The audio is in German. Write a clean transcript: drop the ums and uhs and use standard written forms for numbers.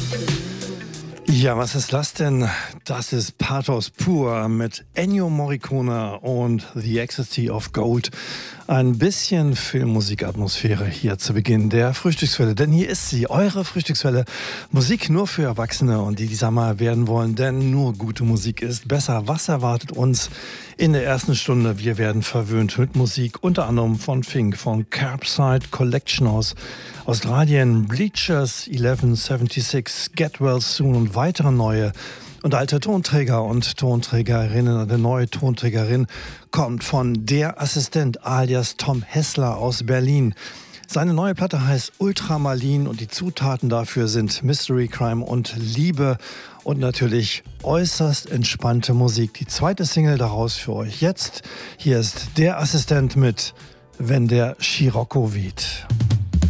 Ja, was ist das denn? Das ist Pathos pur mit Ennio Morricone und The Ecstasy of Gold. Ein bisschen Filmmusikatmosphäre hier zu Beginn der Frühstückswelle. Denn hier ist sie, eure Frühstückswelle. Musik nur für Erwachsene und die Sommer werden wollen. Denn nur gute Musik ist besser. Was erwartet uns in der ersten Stunde? Wir werden verwöhnt mit Musik, unter anderem von Fink, von Curbside Collection aus Australien, Bleachers 1176, Get Well Soon und weitere neue und alte Tonträger und Tonträgerinnen. Eine neue Tonträgerin kommt von Der Assistent alias Tom Hessler aus Berlin. Seine neue Platte heißt Ultramarlin und die Zutaten dafür sind Mystery, Crime und Liebe und natürlich äußerst entspannte Musik. Die zweite Single daraus für euch jetzt. Hier ist Der Assistent mit Wenn der Scirocco weht.